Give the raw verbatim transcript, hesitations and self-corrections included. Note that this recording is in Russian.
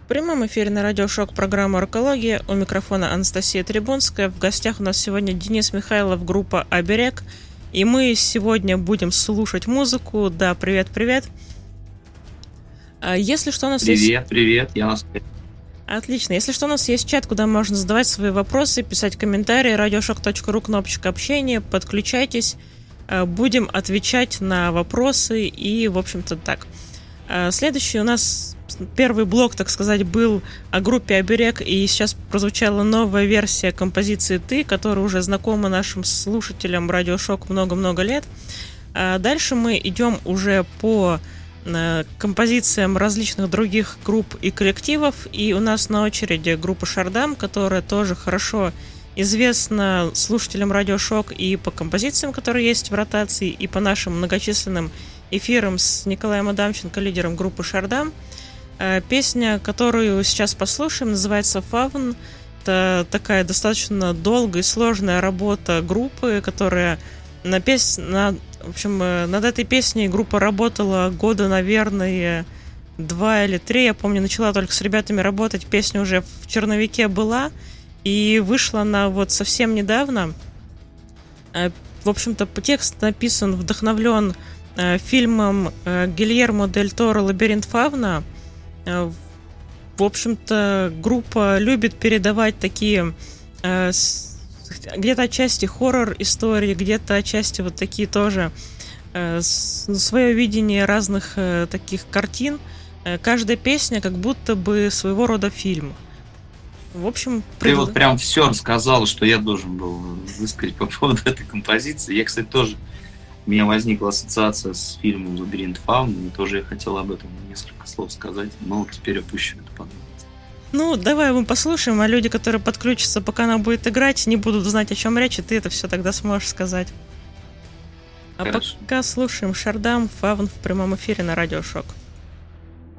В прямом эфире на Радио Шок программа «Оркология». У микрофона Анастасия Трибунская. В гостях у нас сегодня Денис Михайлов, группа «Оберег». И мы сегодня будем слушать музыку. Да, привет-привет. Если что, у нас привет, есть... Привет, привет, я нас... Отлично. Если что, у нас есть чат, куда можно задавать свои вопросы, писать комментарии. радиошок точка ру, кнопочка общения. Подключайтесь. Будем отвечать на вопросы. И, в общем-то, так. Следующий у нас... Первый блок, так сказать, был о группе «Оберег», и сейчас прозвучала новая версия композиции «Ты», которая уже знакома нашим слушателям Радио Шок много-много лет. А дальше мы идем уже по композициям различных других групп и коллективов, и у нас на очереди группа «Шардам», которая тоже хорошо известна слушателям Радио Шок и по композициям, которые есть в ротации, и по нашим многочисленным эфирам с Николаем Адамченко, лидером группы «Шардам». Песня, которую сейчас послушаем, называется «Фавн». Это такая достаточно долгая и сложная работа группы, которая на пес... на... в общем, над этой песней группа работала года, наверное, два или три. Я помню, начала только с ребятами работать, песня уже в черновике была, и вышла она вот совсем недавно. В общем-то, текст написан, вдохновлен фильмом Гильермо дель Торо «Лабиринт Фавна». В общем-то, группа любит передавать такие э, с, где-то отчасти хоррор-истории, где-то отчасти вот такие тоже э, с, свое видение разных э, таких картин. Э, каждая песня как будто бы своего рода фильм. В общем... Ты пред... вот прям все рассказал, что я должен был высказать по поводу этой композиции. Я, кстати, тоже... У меня возникла ассоциация с фильмом «Лабиринт Фавна», и тоже я хотел об этом несколько слов сказать, но теперь опущу это подробно. Ну, давай мы послушаем, а люди, которые подключатся, пока она будет играть, не будут знать, о чем речь, и ты это все тогда сможешь сказать. А Хорошо. Пока слушаем «Шардам», «Фавн» в прямом эфире на Радио Шок.